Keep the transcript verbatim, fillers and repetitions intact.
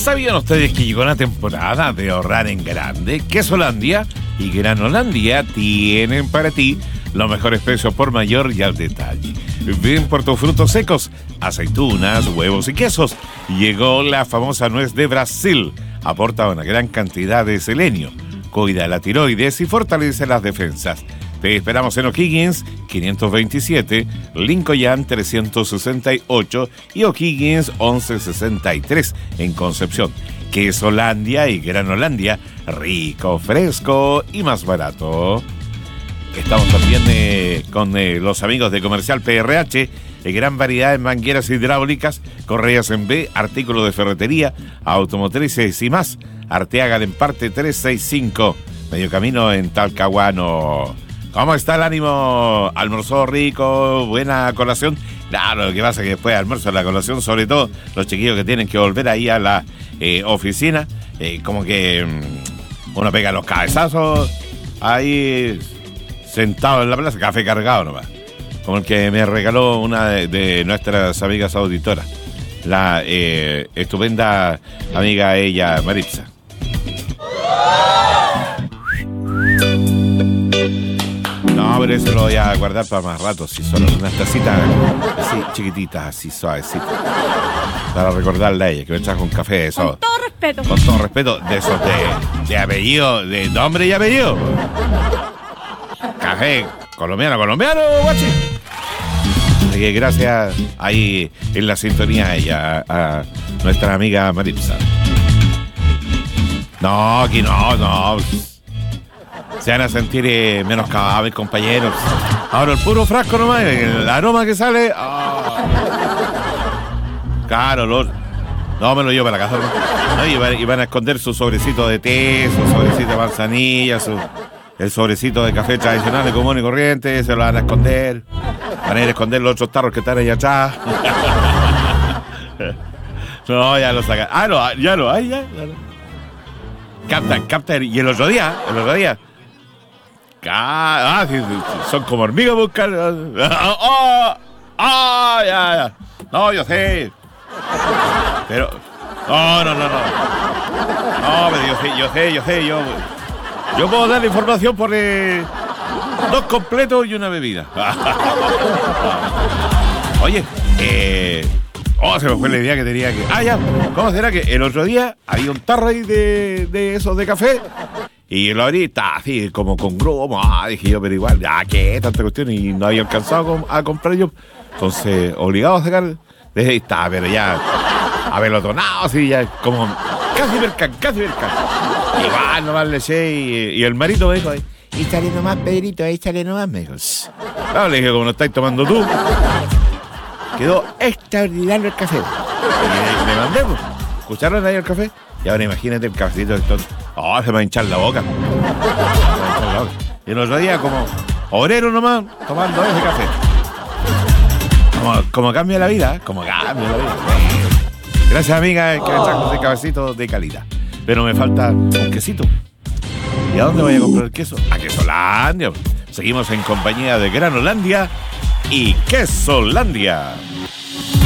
¿Sabían ustedes que llegó la temporada de ahorrar en grande? Quesolandia y Granolandia tienen para ti los mejores precios por mayor y al detalle. Ven por tus frutos secos, aceitunas, huevos y quesos. Llegó la famosa nuez de Brasil. Aporta una gran cantidad de selenio, cuida la tiroides y fortalece las defensas. Te esperamos en O'Higgins quinientos veintisiete, Lincoln trescientos sesenta y ocho y O'Higgins once sesenta y tres en Concepción. Quesolandia y Granolandia, rico, fresco y más barato. Estamos también eh, con eh, los amigos de Comercial P R H, eh, gran variedad en mangueras hidráulicas, correas en B, artículos de ferretería, automotrices y más. Arteaga en parte trescientos sesenta y cinco, medio camino en Talcahuano. ¿Cómo está el ánimo? ¿Almorzó rico? ¿Buena colación? Claro, lo que pasa es que después de almuerzo, la colación, sobre todo los chiquillos que tienen que volver ahí a la eh, oficina, eh, como que um, uno pega los cabezazos ahí sentado en la plaza, café cargado nomás. Como el que me regaló una de, de nuestras amigas auditoras, la eh, estupenda amiga ella, Maritza. No, pero eso lo voy a guardar para más rato, si son unas tacitas así chiquititas, así suavecitas, para recordarle a ella que me trajo un café de eso. Con todo respeto. Con todo respeto, de esos de, de apellido, de nombre y apellido. Café colombiano, colombiano, guachi. Así que gracias ahí en la sintonía a ella, a, a nuestra amiga Maritza. No, aquí no, no. Se van a sentir eh, menoscabados, mis compañeros. Ahora el puro frasco nomás, el aroma que sale. Oh. Claro, lo, no me lo llevo para la casa. ¿No? Y, van, y van a esconder su sobrecito de té, su sobrecito de manzanilla, su, el sobrecito de café tradicional, de común y corriente. Se lo van a esconder. Van a ir a esconder los otros tarros que están ahí atrás. No, ya lo sacan. Ah, no, ya lo hay, ya. ya lo. Captan, captan. Y el otro día, el otro día. Ah, sí, sí, son como hormigas buscar. ¡Ah! ¡Oh! ¡Ah! ¡Oh! Ya, ya. No, yo sé. Pero. No, no, no, no. No, pero yo sé, yo sé, yo sé. Yo, yo puedo dar la información por eh, dos completos y una bebida. Oye, eh. Oh, se me fue la idea que tenía que. Ah, ya. ¿Cómo será que el otro día había un tarro ahí de, de esos de café? Y lo abrí, está así, como con grumo. Ah, dije yo, pero igual, ya, ¿qué? Tanta cuestión. Y no había alcanzado a comprar yo. Entonces, obligado a sacar. Desde ahí está, pero ya. Haberlo tonado, así, ya, como. Casi mercan, casi mercan. Igual, nomás le eché. Y, y el marito me dijo, échale nomás, Pedrito, échale nomás, me dijo. Claro, le dije, como no estáis tomando tú. Quedó extraordinario el café. Y me mandé, pues. ¿Escucharon ahí el café? Y ahora imagínate el cafecito de estos. Oh, se me va a hinchar la boca. Se me va a hinchar la boca. Y el otro día, como obrero nomás, tomando ese café. Como, como cambia la vida, ¿eh? Como cambia la vida. Gracias, amiga, que me trajo ese cafecito de calidad. Pero me falta un quesito. ¿Y a dónde voy a comprar el queso? A Quesolandia. Seguimos en compañía de Granolandia y Quesolandia.